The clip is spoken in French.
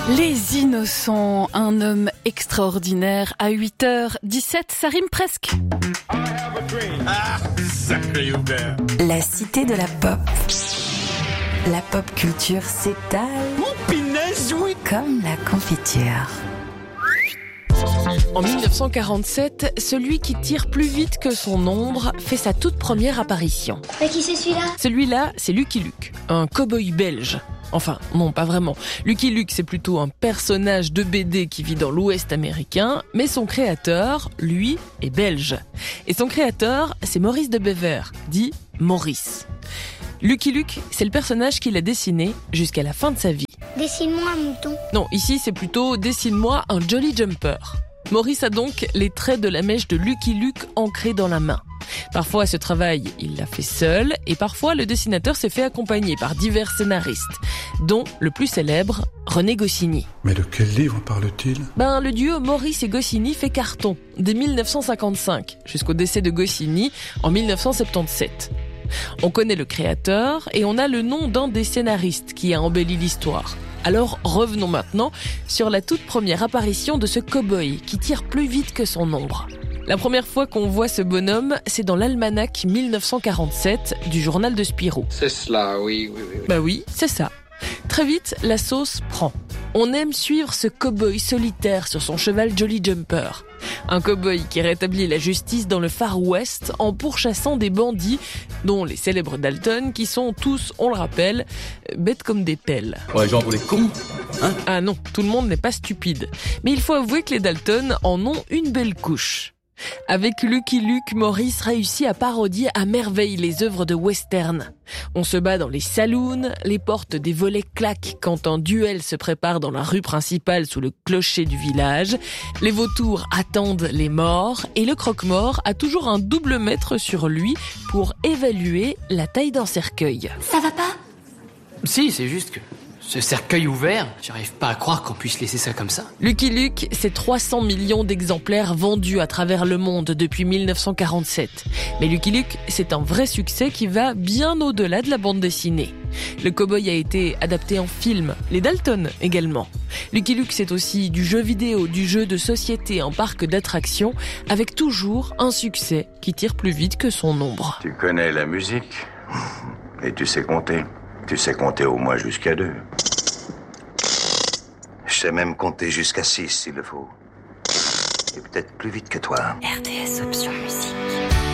Les Innocents, un homme extraordinaire à 8h17, ça rime presque. Sacré Hubert. La cité de la pop. La pop culture s'étale comme la confiture. En 1947, celui qui tire plus vite que son ombre fait sa toute première apparition. Mais qui c'est celui-là ? Celui-là, c'est Lucky Luke, un cow-boy belge. Enfin, non, pas vraiment. Lucky Luke, c'est plutôt un personnage de BD qui vit dans l'Ouest américain, mais son créateur, lui, est belge. Et son créateur, c'est Maurice de Bever, dit Maurice. Lucky Luke, c'est le personnage qu'il a dessiné jusqu'à la fin de sa vie. Dessine-moi un mouton. Non, ici c'est plutôt « Dessine-moi un Jolly Jumper ». Maurice a donc les traits de la mèche de Lucky Luke ancrés dans la main. Parfois ce travail, il l'a fait seul, et parfois le dessinateur s'est fait accompagner par divers scénaristes, dont le plus célèbre, René Goscinny. Mais de quel livre parle-t-il ? Le duo Maurice et Goscinny fait carton, dès 1955, jusqu'au décès de Goscinny en 1977. On connaît le créateur et on a le nom d'un des scénaristes qui a embelli l'histoire. Alors revenons maintenant sur la toute première apparition de ce cow-boy qui tire plus vite que son ombre. La première fois qu'on voit ce bonhomme, c'est dans l'almanach 1947 du journal de Spirou. C'est cela, oui. Oui, c'est ça. Très vite, la sauce prend. On aime suivre ce cow-boy solitaire sur son cheval Jolly Jumper. Un cow-boy qui rétablit la justice dans le Far West en pourchassant des bandits, dont les célèbres Dalton, qui sont tous, on le rappelle, bêtes comme des pelles. Ouais, genre pour les cons, hein ? Ah non, tout le monde n'est pas stupide. Mais il faut avouer que les Dalton en ont une belle couche. Avec Lucky Luke, Maurice réussit à parodier à merveille les œuvres de western. On se bat dans les saloons, les portes des volets claquent quand un duel se prépare dans la rue principale sous le clocher du village, les vautours attendent les morts et le croque-mort a toujours un double mètre sur lui pour évaluer la taille d'un cercueil. Ça va pas ? Si, c'est juste que ce cercueil ouvert, j'arrive pas à croire qu'on puisse laisser ça comme ça. Lucky Luke, c'est 300 millions d'exemplaires vendus à travers le monde depuis 1947. Mais Lucky Luke, c'est un vrai succès qui va bien au-delà de la bande dessinée. Le cow-boy a été adapté en film, les Dalton également. Lucky Luke, c'est aussi du jeu vidéo, du jeu de société en parc d'attractions, avec toujours un succès qui tire plus vite que son ombre. Tu connais la musique et tu sais compter. Tu sais compter au moins jusqu'à 2. Je sais même compter jusqu'à 6 s'il le faut. Et peut-être plus vite que toi. RDS Option Musique.